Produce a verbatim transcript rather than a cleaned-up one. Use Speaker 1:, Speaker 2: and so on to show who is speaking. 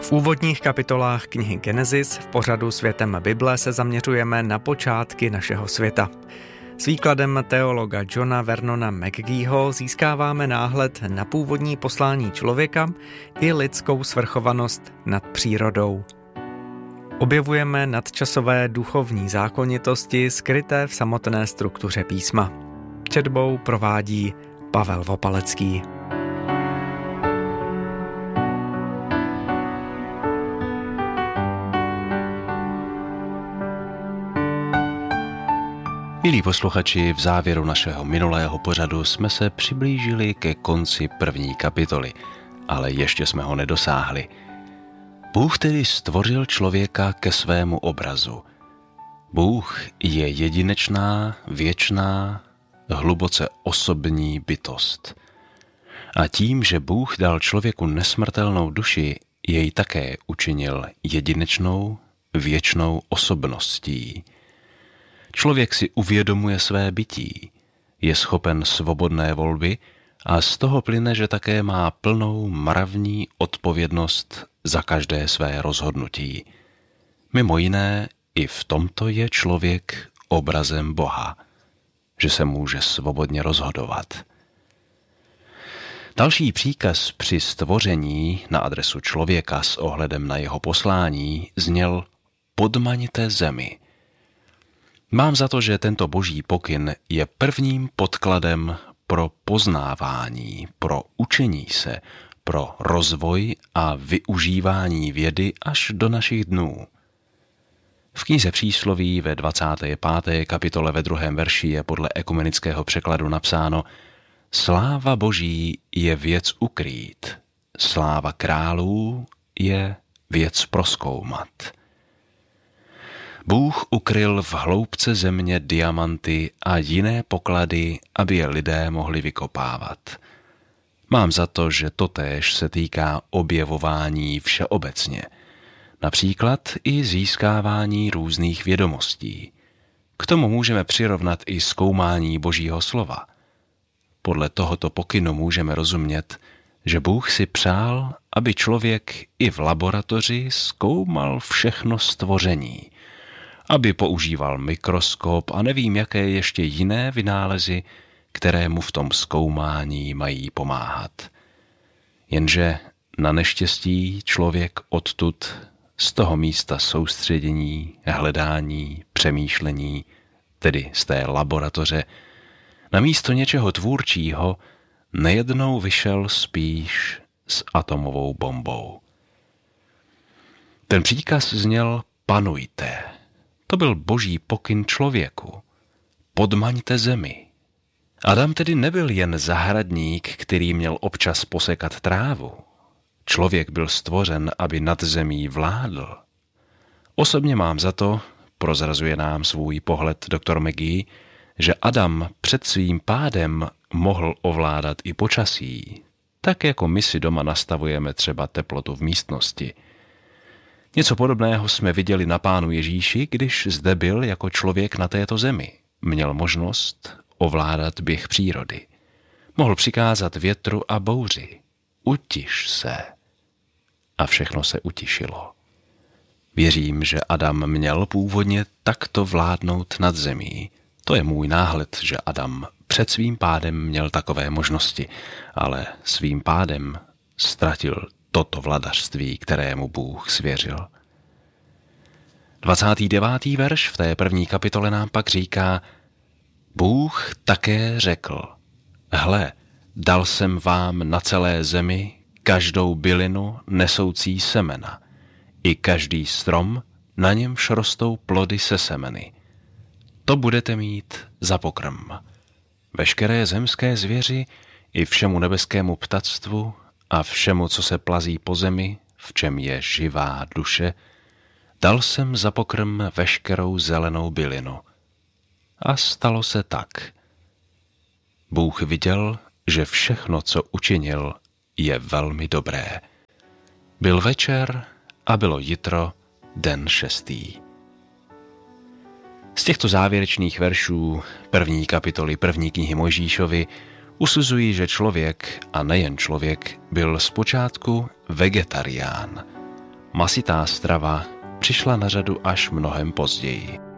Speaker 1: V úvodních kapitolách knihy Genesis v pořadu Světem Bible se zaměřujeme na počátky našeho světa. S výkladem teologa Johna Vernona McGeeho získáváme náhled na původní poslání člověka i lidskou svrchovanost nad přírodou. Objevujeme nadčasové duchovní zákonitosti skryté v samotné struktuře písma. Četbou provádí Pavel Vopalecký.
Speaker 2: Milí posluchači, v závěru našeho minulého pořadu jsme se přiblížili ke konci první kapitoly, ale ještě jsme ho nedosáhli. Bůh tedy stvořil člověka ke svému obrazu. Bůh je jedinečná, věčná, hluboce osobní bytost. A tím, že Bůh dal člověku nesmrtelnou duši, jej také učinil jedinečnou, věčnou osobností. Člověk si uvědomuje své bytí, je schopen svobodné volby a z toho plyne, že také má plnou mravní odpovědnost za každé své rozhodnutí. Mimo jiné, i v tomto je člověk obrazem Boha, že se může svobodně rozhodovat. Další příkaz při stvoření na adresu člověka s ohledem na jeho poslání zněl: podmaňte zemi. Mám za to, že tento boží pokyn je prvním podkladem pro poznávání, pro učení se, pro rozvoj a využívání vědy až do našich dnů. V knize Přísloví ve dvacáté páté kapitole ve druhém verši je podle ekumenického překladu napsáno: sláva boží je věc ukrýt, sláva králů je věc prozkoumat. Bůh ukryl v hloubce země diamanty a jiné poklady, aby je lidé mohli vykopávat. Mám za to, že totéž se týká objevování všeobecně, například i získávání různých vědomostí. K tomu můžeme přirovnat i zkoumání Božího slova. Podle tohoto pokynu můžeme rozumět, že Bůh si přál, aby člověk i v laboratoři zkoumal všechno stvoření, aby používal mikroskop a nevím, jaké ještě jiné vynálezy, které mu v tom zkoumání mají pomáhat. Jenže na neštěstí člověk odtud, z toho místa soustředění, hledání, přemýšlení, tedy z té laboratoře, na místo něčeho tvůrčího nejednou vyšel spíš s atomovou bombou. Ten příkaz zněl: panujte. To byl boží pokyn člověku. Podmaňte zemi. Adam tedy nebyl jen zahradník, který měl občas posekat trávu. Člověk byl stvořen, aby nad zemí vládl. Osobně mám za to, prozrazuje nám svůj pohled doktor McGee, že Adam před svým pádem mohl ovládat i počasí, tak jako my si doma nastavujeme třeba teplotu v místnosti. Něco podobného jsme viděli na Pánu Ježíši, když zde byl jako člověk na této zemi. Měl možnost ovládat běh přírody. Mohl přikázat větru a bouři: utiš se. A všechno se utišilo. Věřím, že Adam měl původně takto vládnout nad zemí. To je můj náhled, že Adam před svým pádem měl takové možnosti, ale svým pádem ztratil toto vladařství, kterému Bůh svěřil. dvacátý devátý verš v té první kapitole nám pak říká: Bůh také řekl: hle, dal jsem vám na celé zemi každou bylinu nesoucí semena, i každý strom, na němž rostou plody se semeny. To budete mít za pokrm. Veškeré zemské zvěři i všemu nebeskému ptactvu a všemu, co se plazí po zemi, v čem je živá duše, dal jsem za pokrm veškerou zelenou bylinu. A stalo se tak. Bůh viděl, že všechno, co učinil, je velmi dobré. Byl večer a bylo jitro, den šestý. Z těchto závěrečných veršů první kapitoly první knihy Mojžíšovi usuzují, že člověk, a nejen člověk, byl zpočátku vegetarián. masitá strava přišla na řadu až mnohem později.